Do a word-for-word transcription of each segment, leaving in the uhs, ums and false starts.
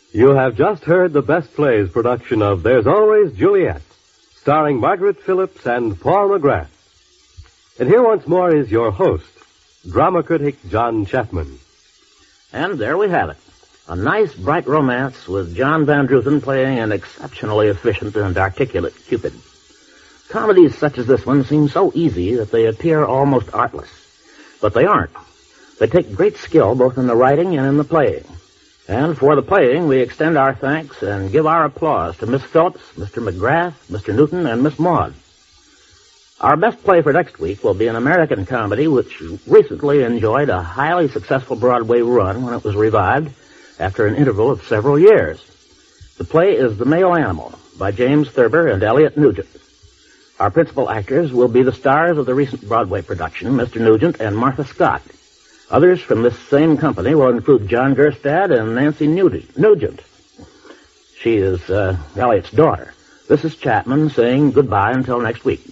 You have just heard the Best Plays production of There's Always Juliet, starring Margaret Phillips and Paul McGrath. And here once more is your host, drama critic John Chapman. And there we have it. A nice, bright romance with John Van Druten playing an exceptionally efficient and articulate Cupid. Comedies such as this one seem so easy that they appear almost artless. But they aren't. They take great skill both in the writing and in the playing. And for the playing, we extend our thanks and give our applause to Miss Phillips, Mister McGrath, Mister Newton, and Miss Maud. Our best play for next week will be an American comedy which recently enjoyed a highly successful Broadway run when it was revived after an interval of several years. The play is The Male Animal by James Thurber and Elliot Nugent. Our principal actors will be the stars of the recent Broadway production, Mister Nugent and Martha Scott. Others from this same company will include John Gerstad and Nancy Nugent. She is uh, Elliot's daughter. This is Chapman saying goodbye until next week.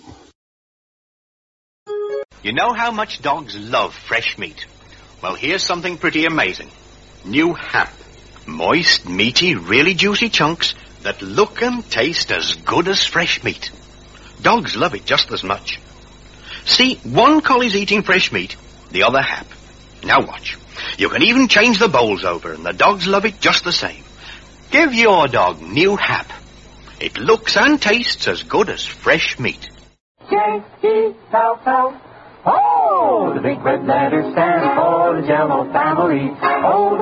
You know how much dogs love fresh meat? Well, here's something pretty amazing. New Hap. Moist, meaty, really juicy chunks that look and taste as good as fresh meat. Dogs love it just as much. See, one collie's eating fresh meat, the other Hap. Now watch. You can even change the bowls over, and the dogs love it just the same. Give your dog New Hap. It looks and tastes as good as fresh meat. J E L L. Oh, the big red letters stand for the Jell-O family. Oh,